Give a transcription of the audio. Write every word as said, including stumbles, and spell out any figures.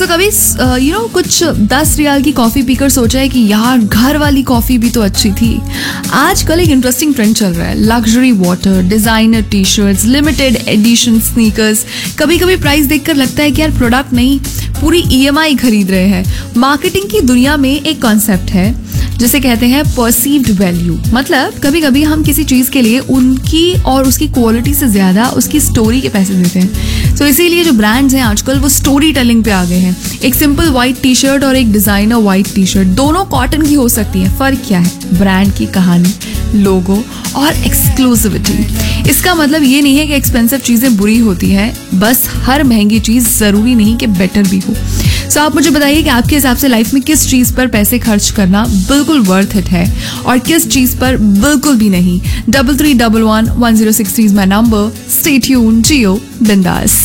दोस्तों कभी you know कुछ दस रियाल की कॉफी पीकर सोचा है कि यार घर वाली कॉफी भी तो अच्छी थी। आजकल एक इंटरेस्टिंग ट्रेंड चल रहा है, luxury water, designer T shirts, limited edition sneakers. कभी कभी प्राइस देखकर लगता है कि यार प्रोडक्ट नहीं, पूरी ईएमआई खरीद रहे हैं। मार्केटिंग की दुनिया में एक कॉन्सेप्ट है जिसे कहते हैं परसीव्ड वैल्यू। मतलब कभी कभी हम किसी चीज के लिए उनकी और उसकी क्वालिटी से ज्यादा उसकी स्टोरी के पैसे देते हैं। तो इसीलिए जो ब्रांड्स हैं आजकल वो स्टोरी टेलिंग पे आ गए हैं। एक सिंपल व्हाइट टी शर्ट और एक डिजाइनर व्हाइट टी शर्ट, दोनों कॉटन की हो सकती है। फर्क क्या है? ब्रांड की कहानी, लोगो और एक्सक्लूसिविटी। इसका मतलब ये नहीं है कि एक्सपेंसिव चीजें बुरी होती हैं, बस हर महंगी चीज जरूरी नहीं कि बेटर भी हो। सो आप मुझे बताइए कि आपके हिसाब से लाइफ में किस चीज पर पैसे खर्च करना बिल्कुल वर्थ इट है और किस चीज पर बिल्कुल भी नहीं। Double three double one one zero six three is my number. Stay tuned, जियो बिंदास।